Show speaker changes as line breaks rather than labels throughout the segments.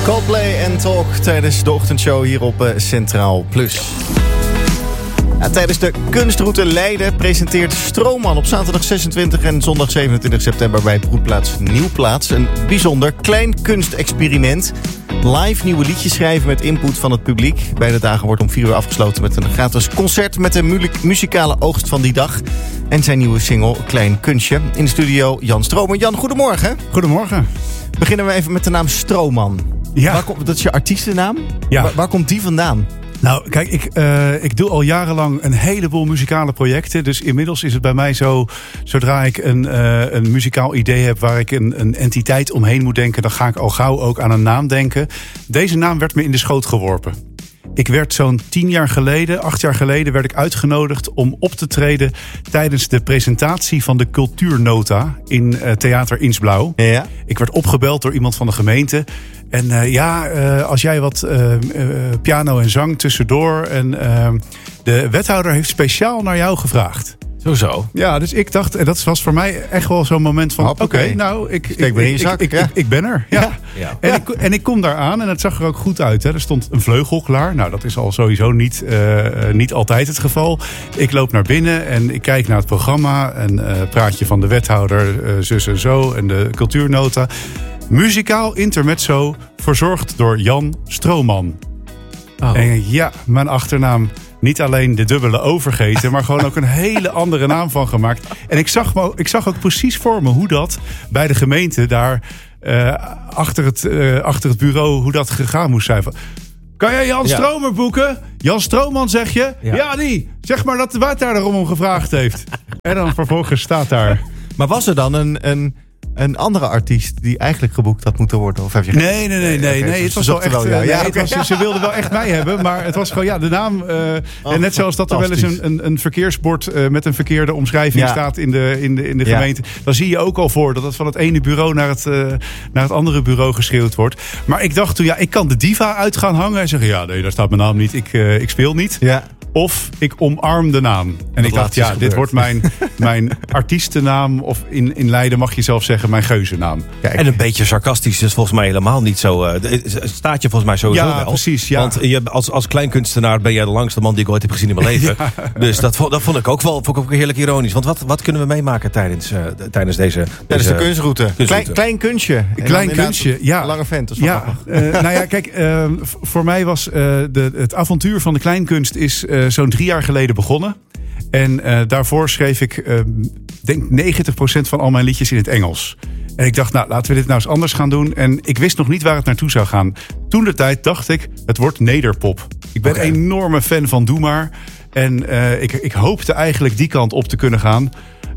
Coldplay en Talk tijdens de ochtendshow hier op Centraal Plus. Ja, tijdens de Kunstroute Leiden presenteert Stroomman op zaterdag 26 en zondag 27 september bij Broedplaats Nieuwplaats een bijzonder klein kunstexperiment. Live nieuwe liedjes schrijven met input van het publiek. Beide dagen wordt om 4 uur afgesloten met een gratis concert met de muzikale oogst van die dag. En zijn nieuwe single Klein Kunstje. In de studio Jan Stromer. Jan, goedemorgen.
Goedemorgen.
Beginnen we even met de naam Stroomman.
Ja.
Dat is je artiestennaam?
Ja.
Waar komt die vandaan?
Nou, kijk, ik doe al jarenlang een heleboel muzikale projecten. Dus inmiddels is het bij mij zo, zodra ik een muzikaal idee heb waar ik een entiteit omheen moet denken, dan ga ik al gauw ook aan een naam denken. Deze naam werd me in de schoot geworpen. Ik werd zo'n 8 jaar geleden werd ik uitgenodigd om op te treden tijdens de presentatie van de Cultuurnota in Theater Insblauw.
Ja.
Ik werd opgebeld door iemand van de gemeente. En als jij wat piano en zang tussendoor. En de wethouder heeft speciaal naar jou gevraagd.
Zo.
Ja, dus ik dacht, en dat was voor mij echt wel zo'n moment van, oké, nou, ik ben er. Ja.
Ja.
En ik kom daar aan en het zag er ook goed uit. Hè. Er stond een vleugel klaar. Nou, dat is al sowieso niet altijd het geval. Ik loop naar binnen en ik kijk naar het programma. En praatje van de wethouder, zus en zo. En de cultuurnota. Muzikaal intermezzo, verzorgd door Jan Stroomman.
Oh.
En ja, mijn achternaam niet alleen de dubbele O vergeten, maar gewoon ook een hele andere naam van gemaakt. En ik zag ook precies voor me hoe dat bij de gemeente daar achter het bureau, hoe dat gegaan moest zijn. Kan jij Jan Stromer boeken? Jan Stroomman zeg je? Ja, die. Zeg maar dat de wethouder om gevraagd heeft. En dan vervolgens staat daar.
Maar was er dan een andere artiest die eigenlijk geboekt had moeten worden? Of heb je
Nee. Het was wel echt. Ze wilden wel echt mij hebben, maar het was gewoon de naam. En net zoals dat er wel eens een verkeersbord met een verkeerde omschrijving staat in de gemeente. Dan zie je ook al voor dat het van het ene bureau naar het andere bureau geschreeuwd wordt. Maar ik dacht toen, ik kan de diva uit gaan hangen en zeggen, nee, daar staat mijn naam niet. Ik speel niet. Ja. Of ik omarm de naam. En ik dacht, dit wordt mijn artiestennaam. Of in Leiden mag je zelf zeggen, mijn geuzennaam.
Kijk. En een beetje sarcastisch is volgens mij helemaal niet zo. Staat je volgens mij sowieso wel.
Precies, ja.
Want als kleinkunstenaar ben jij de langste man die ik ooit heb gezien in mijn leven. Ja. Dus dat vond ik ook heerlijk ironisch. Want wat kunnen we meemaken tijdens deze
de kunstroute? Klein kunstje.
Klein kunstje, ja.
Lange vent. Dat is
kijk, voor mij was het avontuur van de kleinkunst is zo'n 3 jaar geleden begonnen. En daarvoor schreef ik, denk 90% van al mijn liedjes in het Engels. En ik dacht, laten we dit nou eens anders gaan doen. En ik wist nog niet waar het naartoe zou gaan. Toen de tijd dacht ik, het wordt nederpop. Ik ben een enorme fan van Doe Maar. En ik hoopte eigenlijk die kant op te kunnen gaan.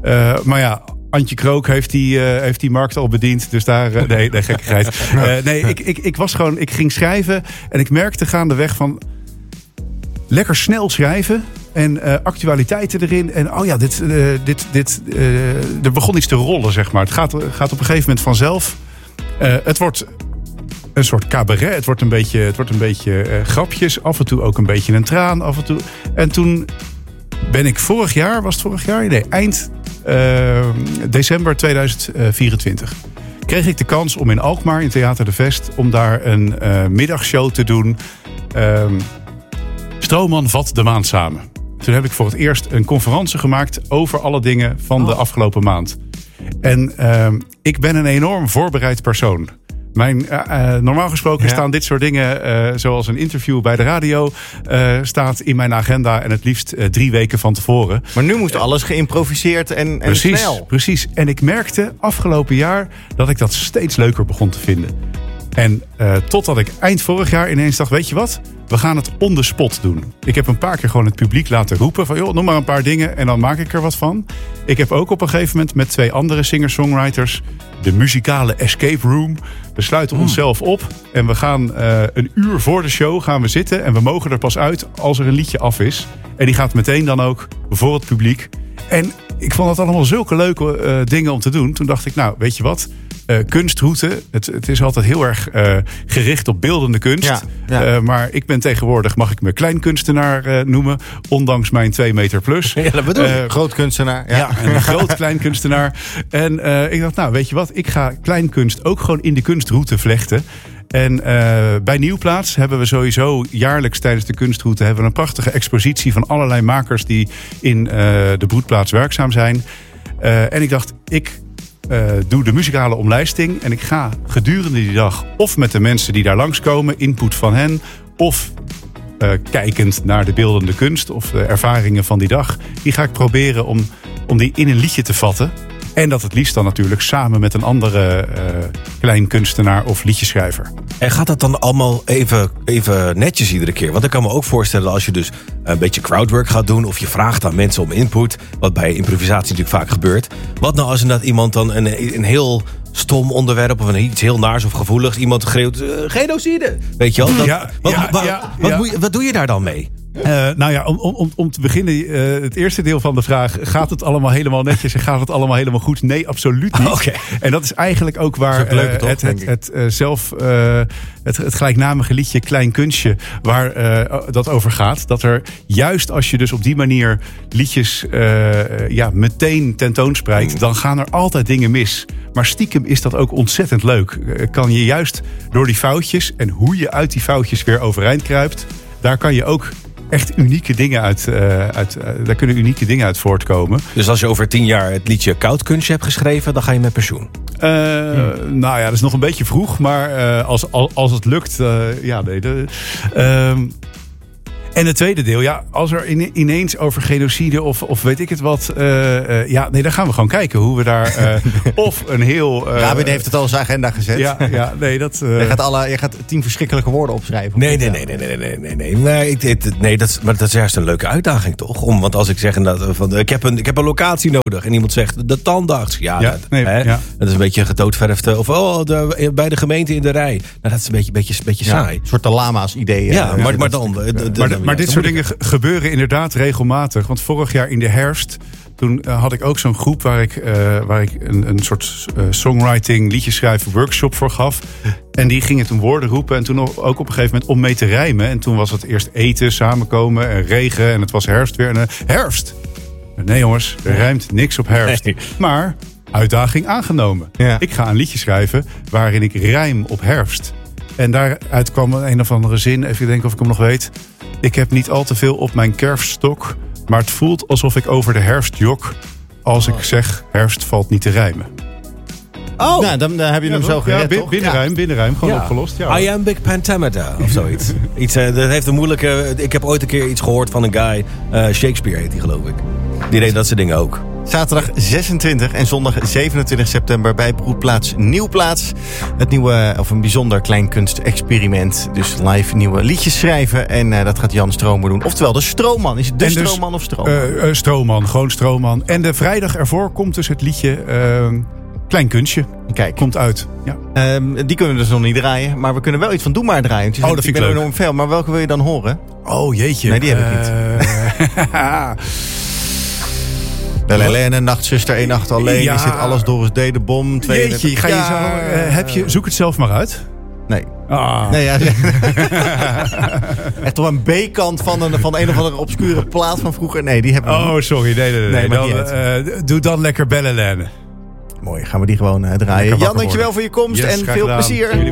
Maar Antje Krook heeft die markt al bediend. Dus daar... Nee, gekkigheid. Ik ging schrijven. En ik merkte gaandeweg van... Lekker snel schrijven en actualiteiten erin. En er begon iets te rollen, zeg maar. Het gaat op een gegeven moment vanzelf. Het wordt een soort cabaret. Het wordt een beetje grapjes. Af en toe ook een beetje een traan. Af en toe. En toen ben ik eind december 2024... kreeg ik de kans om in Alkmaar, in Theater de Vest... om daar een middagshow te doen... Stroomman vat de maand samen. Toen heb ik voor het eerst een conferentie gemaakt over alle dingen van de afgelopen maand. En ik ben een enorm voorbereid persoon. Normaal gesproken staan dit soort dingen, zoals een interview bij de radio, staat in mijn agenda en het liefst 3 weken van tevoren.
Maar nu moest alles geïmproviseerd en snel.
Precies. En ik merkte afgelopen jaar dat ik dat steeds leuker begon te vinden. En totdat ik eind vorig jaar ineens dacht, weet je wat? We gaan het on the spot doen. Ik heb een paar keer gewoon het publiek laten roepen van... noem maar een paar dingen en dan maak ik er wat van. Ik heb ook op een gegeven moment met 2 andere singer-songwriters... de muzikale escape room. We sluiten onszelf op en we gaan 1 uur voor de show gaan we zitten... en we mogen er pas uit als er een liedje af is. En die gaat meteen dan ook voor het publiek. En ik vond het allemaal zulke leuke dingen om te doen. Toen dacht ik, weet je wat... kunstroute. Het is altijd heel erg gericht op beeldende kunst. Ja. Maar ik ben tegenwoordig, mag ik me kleinkunstenaar noemen. Ondanks mijn 2 meter plus.
Ja, dat bedoel ik. Groot kunstenaar.
Ja, een groot kleinkunstenaar. En ik dacht, weet je wat? Ik ga kleinkunst ook gewoon in de kunstroute vlechten. En bij Nieuwplaats hebben we sowieso jaarlijks tijdens de kunstroute hebben we een prachtige expositie van allerlei makers die in de broedplaats werkzaam zijn. En ik dacht, ik doe de muzikale omlijsting en ik ga gedurende die dag of met de mensen die daar langskomen, input van hen, of kijkend naar de beeldende kunst of de ervaringen van die dag, die ga ik proberen om die in een liedje te vatten. En dat het liefst dan natuurlijk samen met een andere kleinkunstenaar of liedjeschrijver.
En gaat dat dan allemaal even netjes iedere keer? Want ik kan me ook voorstellen als je dus een beetje crowdwork gaat doen, of je vraagt aan mensen om input, wat bij improvisatie natuurlijk vaak gebeurt. Wat nou als inderdaad iemand dan een heel stom onderwerp of iets heel naars of gevoeligs, iemand schreeuwt, genocide. Weet je wel? Wat doe je daar dan mee?
Om te beginnen, het eerste deel van de vraag, gaat het allemaal helemaal netjes en gaat het allemaal helemaal goed? Nee, absoluut niet.
Okay.
En dat is eigenlijk ook waar het gelijknamige liedje Klein Kunstje, waar dat over gaat. Dat er juist als je dus op die manier liedjes meteen tentoonspreidt, dan gaan er altijd dingen mis. Maar stiekem is dat ook ontzettend leuk. Kan je juist door die foutjes en hoe je uit die foutjes weer overeind kruipt, daar kan je ook echt unieke dingen daar kunnen unieke dingen uit voortkomen.
Dus als je over 10 jaar het liedje Koud Kunstje hebt geschreven, dan ga je met pensioen?
Dat is nog een beetje vroeg, maar als het lukt, En het tweede deel, als er ineens over genocide of weet ik het wat, dan gaan we gewoon kijken hoe we daar of een heel.
Rabin heeft het al op zijn agenda gezet. Je gaat 10 verschrikkelijke woorden opschrijven.
Nee, dat is juist een leuke uitdaging toch? Want als ik zeg ik heb een locatie nodig en iemand zegt de tandarts, dat is een beetje gedoodverfde of bij de gemeente in de rij. Nou, dat is een beetje saai.
Een soort de lama's idee.
Ja, maar dan.
Maar dit soort dingen gebeuren inderdaad regelmatig. Want vorig jaar in de herfst, toen had ik ook zo'n groep waar ik een soort songwriting, liedjeschrijven workshop voor gaf. En die gingen toen woorden roepen. En toen ook op een gegeven moment om mee te rijmen. En toen was het eerst eten, samenkomen en regen. En het was herfst weer. En herfst! Nee jongens, er rijmt niks op herfst. Nee. Maar uitdaging aangenomen. Ja. Ik ga een liedje schrijven waarin ik rijm op herfst. En daaruit kwam een of andere zin. Even denken of ik hem nog weet. Ik heb niet al te veel op mijn kerfstok, maar het voelt alsof ik over de herfst jok als ik zeg herfst valt niet te rijmen.
Oh, nou, dan heb je hem zo gered, toch?
Binnenrijm, gewoon opgelost. Ja.
Iambic pentameter of zoiets. Dat heeft een moeilijke. Ik heb ooit een keer iets gehoord van een guy. Shakespeare heet die, geloof ik. Die deed dat soort dingen ook.
Zaterdag 26 en zondag 27 september bij broedplaats Nieuwplaats. Het nieuwe, of een bijzonder kleinkunstexperiment. Dus live nieuwe liedjes schrijven. En dat gaat Jan Stromer doen. Oftewel de Stroomman. Is het de Stroomman of Stroomman?
Stroomman, gewoon Stroomman. En de vrijdag ervoor komt dus het liedje Klein Kunstje.
Kijk.
Komt uit. Ja.
Die kunnen we dus nog niet draaien. Maar we kunnen wel iets van Doe maar draaien.
Dat vind ik leuk.
Enorm veel. Maar welke wil je dan horen?
Oh jeetje.
Nee, die heb ik niet. De Helene, Nachtzuster, 1 nacht alleen. Is dit alles Doris D. de Bom?
Jeetje, zoek het zelf maar uit.
Nee.
Ah.
Nee, ja. Echt op een B-kant van een of andere obscure plaat van vroeger. Nee, die hebben we
niet. Sorry. Nee. Dan, doe dan lekker Belle Helene.
Mooi, gaan we die gewoon draaien. Jan, dankjewel voor je komst en veel plezier.